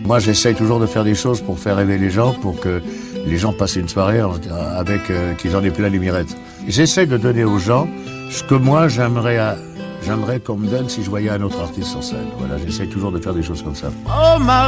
Moi, j'essaye toujours de faire des choses pour faire rêver les gens, pour que les gens passent une soirée avec qu'ils en aient plein les mirettes. J'essaye de donner aux gens ce que moi j'aimerais qu'on me donne si je voyais un autre artiste sur scène. Voilà, j'essaye toujours de faire des choses comme ça. Oh ma